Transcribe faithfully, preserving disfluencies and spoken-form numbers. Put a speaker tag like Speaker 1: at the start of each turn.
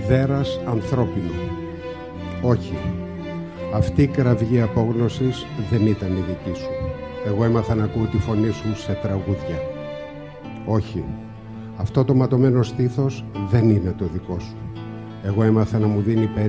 Speaker 1: δέρας ανθρώπινο. Όχι, αυτή η κραυγή απόγνωσης δεν ήταν η δική σου. Εγώ έμαθα να ακούω τη φωνή σου σε τραγούδια. Όχι, αυτό το ματωμένο στήθος δεν είναι το δικό σου. Εγώ έμαθα να μου δίνει